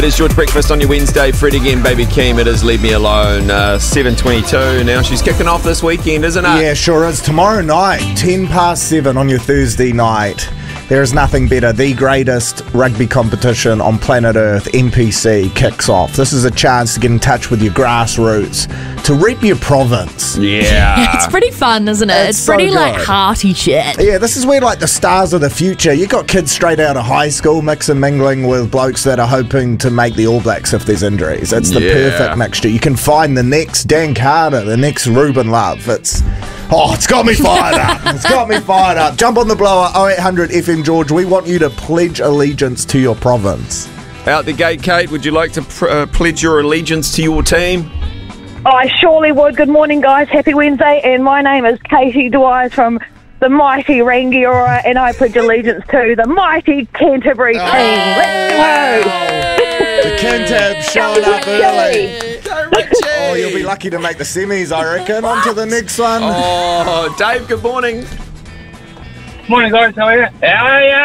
It is George Breakfast on your Wednesday. Fred again, Baby Keem. It is Leave Me Alone. 7:22. Now she's kicking off this weekend, isn't it? Yeah, sure is. Tomorrow night, 7:10 on your Thursday night. There is nothing better. The greatest rugby competition on planet Earth, NPC, kicks off. This is a chance to get in touch with your grassroots, to rep your province. Yeah. It's pretty fun, isn't it? It's so pretty like good. hearty shit. Yeah, this is where like the stars of the future. You got kids straight out of high school mixing mingling with blokes that are hoping to make the All Blacks if there's injuries. It's the perfect mixture. You can find the next Dan Carter, the next Ruben Love. It's got me fired up. It's got me fired up. Jump on the blower 0800 FM George. We want you to pledge allegiance to your province. Out the gate, Kate, would you like to pledge your allegiance to your team? I surely would. Good morning, guys. Happy Wednesday. And my name is Katie Dwyer from the mighty Rangiora, and I pledge allegiance to the mighty Canterbury team. Let's go. The Cantab showing up early. Oh, you'll be lucky to make the semis, I reckon. On to the next one. Oh, Dave, good morning. Morning, guys. How are you? How are you?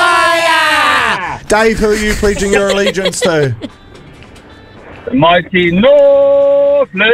Dave, who are you pledging your allegiance to? The mighty Northland.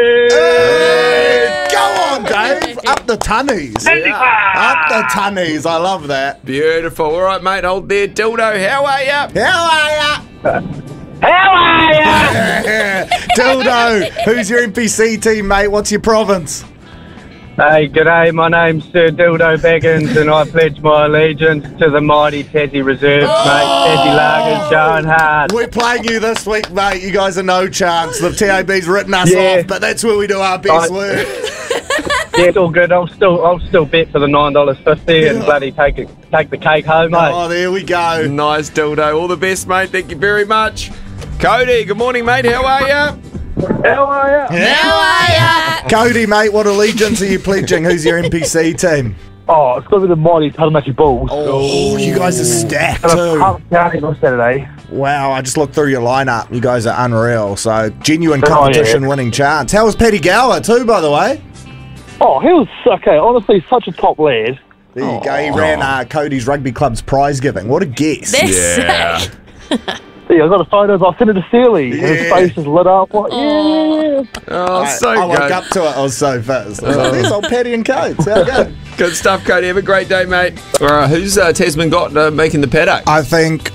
Hey, go on, Dave. Up the tunnies. Up the tunnies. I love that. Beautiful. All right, mate, hold there. Dildo, how are you? How are ya? How are you? Dildo, who's your NPC team, mate? What's your province? Hey, g'day. My name's Sir Dildo Baggins, and I pledge my allegiance to the mighty Tassie Reserves, mate. Tassie Lagers going hard. We're playing you this week, mate. You guys are no chance. The TAB's written us off, but that's where we do our best work. Yeah, it's all good. I'll still bet for the $9.50 and bloody take the cake home, mate. Oh, there we go. Nice, Dildo. All the best, mate. Thank you very much. Cody, good morning, mate. How are you? How are you? Cody, mate, what allegiance are you pledging? Who's your NPC team? Oh, it's got to be the mighty Taranaki Bulls. Oh, you guys are stacked And too. I'm counting on Saturday. Wow, I just looked through your lineup. You guys are unreal. So, genuine Oh, yeah. competition-winning chance. How was Paddy Gower too, by the way? Oh, he was okay. Honestly, such a top lad. There you go. He ran Cody's Rugby Club's prize giving. What a guess. Yeah. Yeah, I got a photo. I sent it to Sealy. Yeah. His face is lit up. Like, yeah. Oh, so I woke good. up to it. I was so pissed. I was like, there's old Paddy and Codes. How good? Good stuff, Cody. Have a great day, mate. All right, who's Tasman got making the paddock? I think,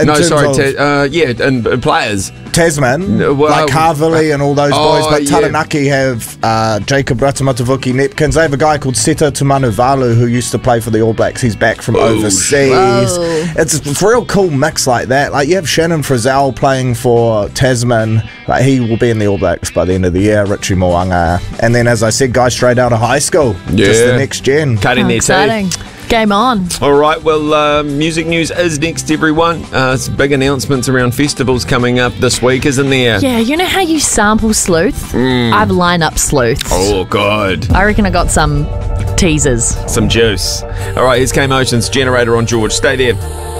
and players. Tasman, Well, like Harville and all those boys, but yeah. Taranaki have Jacob Ratamatavuki Nepkins. They have a guy called Seta Tumanuvalu who used to play for the All Blacks. He's back from overseas. Whoa. It's a real cool mix like that. Like you have Shannon Frizzell playing for Tasman. Like he will be in the All Blacks by the end of the year. Richie Moanga, and then as I said, guys straight out of high school, just the next gen. Cutting How their exciting. teeth. Game on. All right, well, music news is next, everyone. Some big announcements around festivals coming up this week, isn't there? Yeah, you know how you sample Sleuth? I've lined up Sleuth. Oh, God. I reckon I got some teasers. Some juice. All right, here's K-Motion's Generator on George. Stay there.